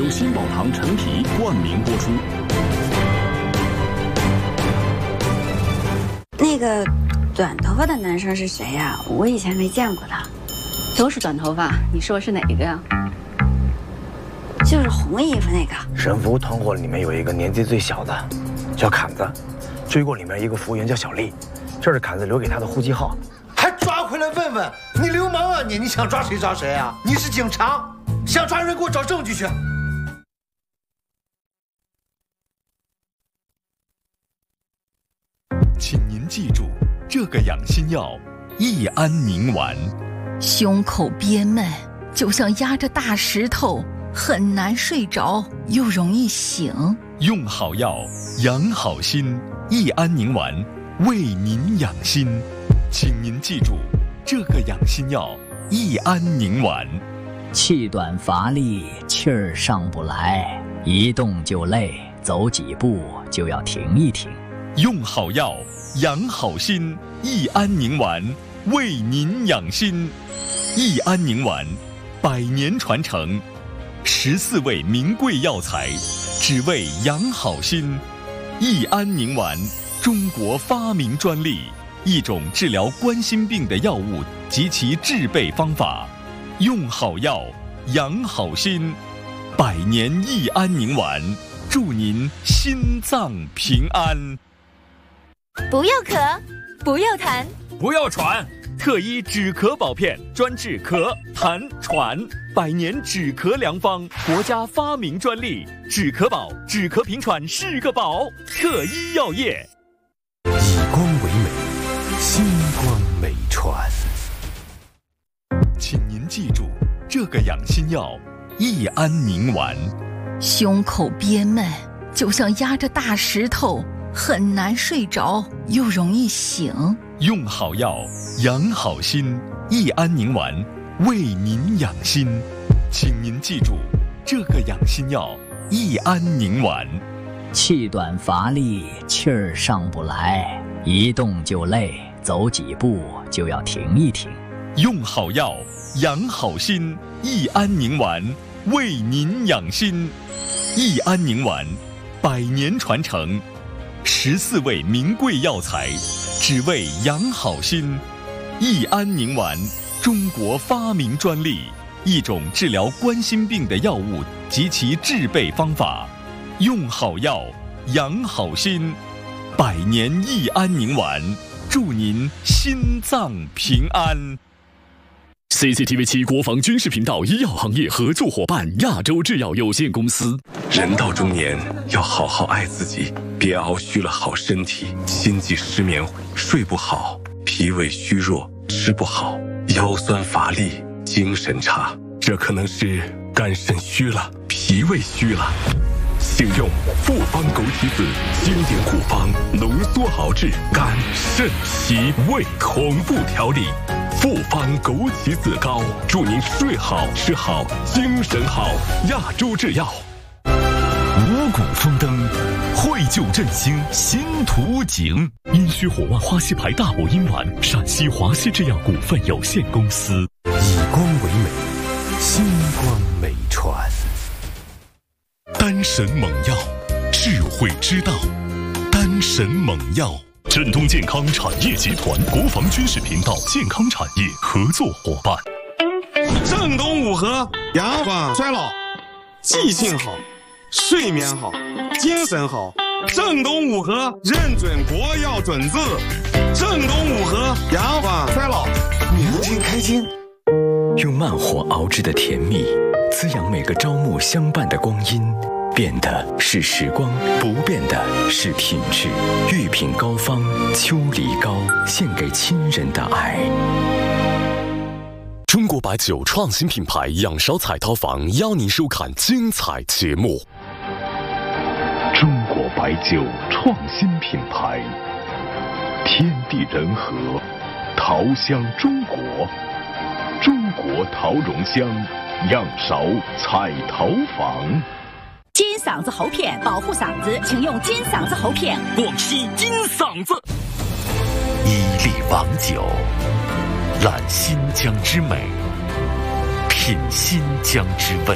用新宝糖陈皮冠名播出。 那个短头发的男生是谁呀？我以前没见过他。 都是短头发，你说是哪一个呀？ 就是红衣服那个。 神福团伙里面有一个年纪最小的，叫侃子，追过里面一个服务员叫小丽，这是侃子留给他的户籍号。 还抓回来问问，你流氓啊你想抓谁抓谁啊？你是警察，想抓人给我找证据去。 请您记住，这个养心药益安宁丸。 胸口憋闷，就像压着大石头，很难睡着，又容易醒。 用好药，养好心，益安宁丸为您养心。请您记住，这个养心药益安宁丸。 气短乏力，气儿上不来，一动就累，走几步就要停一停。 用好药，养好心，益安宁丸为您养心。益安宁丸100年传承，14味名贵药材，只为养好心。益安宁丸，中国发明专利，一种治疗冠心病的药物及其制备方法。用好药，养好心，100年益安宁丸，祝您心脏平安。 不要咳，不要痰， 不要喘。 特医止咳宝片，专治咳、痰、喘，100年止咳良方，国家发明专利。止咳宝，止咳平喘是个宝。特医药业， 以光为美，星光美传。 请您记住，这个养心药益安宁丸。 胸口憋闷，就像压着大石头，很难睡着，又容易醒。 用好药，养好心，益安宁丸为您养心。请您记住，这个养心药益安宁丸。 气短乏力，气儿上不来，一动就累，走几步就要停一停。 用好药，养好心，益安宁丸为您养心。益安宁丸100年传承，14味名贵药材，只为养好心。益安宁丸，中国发明专利，一种治疗冠心病的药物及其制备方法。用好药，养好心，100年益安宁丸，祝您心脏平安。 CCTV7 国防军事频道医药行业合作伙伴亚洲制药有限公司。 人到中年要好好爱自己，别熬虚了好身体，心悸失眠，睡不好，脾胃虚弱，吃不好，腰酸乏力，精神差，这可能是肝肾虚了，脾胃虚了。请用复方枸杞子经典护方浓缩熬制肝肾脾胃同步调理。复方枸杞子膏，祝您睡好吃好精神好。亚洲制药。 五谷丰登，绘就振兴新图景。阴虚火旺花溪牌大补阴丸，陕西华西制药股份有限公司。 以光为美，星光美传。 丹神猛药，智慧之道。丹神猛药。振东健康产业集团国防军事频道健康产业合作伙伴。 正东五合，延缓衰老，记性好，睡眠好，精神好。正东五合认准国药准字。正东五合，延缓衰老，年轻开心。 用慢火熬制的甜蜜，滋养每个朝暮相伴的光阴。变的是时光，不变的是品质。御品膏方秋梨膏，献给亲人的爱。 中国白酒创新品牌仰韶彩陶坊邀您收看精彩节目。 中国白酒创新品牌，天地人和，陶香中国，中国陶容香，仰韶彩陶坊。 金嗓子喉片保护嗓子，请用金嗓子喉片。 广西金嗓子。 伊利王酒，揽新疆之美，品新疆之味。